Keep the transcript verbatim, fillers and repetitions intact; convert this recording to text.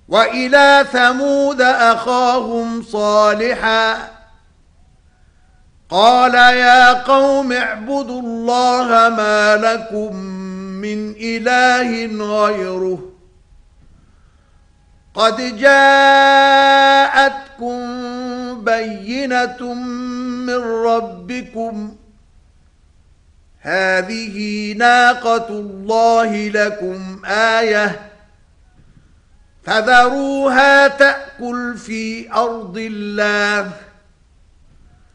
وإلى ثمود أخاهم صالحا قال يا قوم اعبدوا الله ما لكم من إله غيره قد جاءتكم بينة من ربكم هذه ناقة الله لكم آية فذروها تأكل في أرض الله